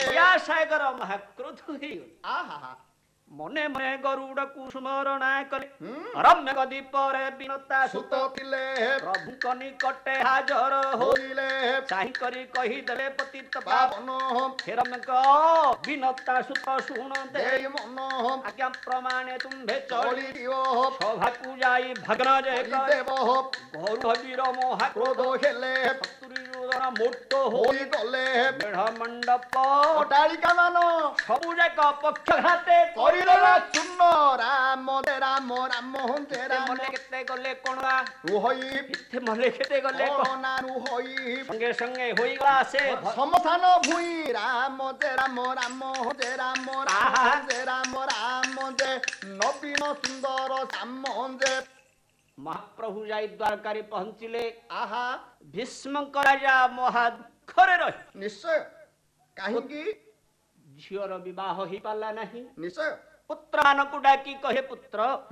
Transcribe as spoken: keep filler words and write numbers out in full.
ସାଗର ମହାକ୍ରୋଧ ହେଇଗଲେ ମନେ ମନେ ଗରୁଡକୁ ସ୍ମରଣା କଲେ ରମ୍ୟ ଗଦି ପରେ ବିନତା ସୁତ ଥିଲେ ପ୍ରଭୁଙ୍କ ନିକଟେ ହାଜର ହୋଇଲେ ଚାହିଁ କରି କହିଦେଲେ ପତିତ ପାବନ ହେ ରମ୍ୟଙ୍କ ବିନତା ସୁତ ଶୁଣ ଦେ ମନ ଆଜ୍ଞା ପ୍ରମାଣେ ତୁମ୍ଭେ ଚଳି ଚଳିବ ସଭାକୁ ଯାଇ ଭଗ୍ନ ଯେ ଦେବ ଗରୁଡବୀର ମହାକ୍ରୋଧ ହେଲେ ଶତ୍ରୁଜନ ମୋଟ ହୋଇ ଗଲେ ମେଢ ମଣ୍ଡପ ଅଟାଳିକା ମାନ ସବୁ ଯାକ ପକ୍ଷଘାତେ କରିଦେଲା ଚୂର୍ଣ୍ଣ ରାମ ଦେ ରାମ ରାମ ଦେ ରାମ ମଲେ କେତେ ଗଲେ କଣ ରୁହଇ କେତେ ମଲେ କେତେ ଗଲେ ନା ରୁହଇ ସଙ୍ଗେ ସଙ୍ଗେ ହୋଇଗଲା ସେ ସମଥାନ ଭୂଇଁ ରାମ ଦେ ରାମ ରାମ ଦେ ରାମ ରାମ ଦେ ରାମ ରାମ ଦେ ନବୀନ ସୁନ୍ଦର ଶ୍ୟାମ ଦେ ମହାପ୍ରଭୁ ଯାଇ ଦ୍ୱାରକାରେ ପହଞ୍ଚିଲେ ଆହା ଭୀଷ୍ମଙ୍କ ରାଜା ମହା ଦୁଃଖରେ ରହି ନିଶ୍ଚୟ କାହିଁକି ଝିଅର ବିବାହ ହେଇପାରିଲା ନାହିଁ ନିଶ୍ଚୟ ପୁତ୍ରମାନଙ୍କୁ ଡାକି କହେ ପୁତ୍ର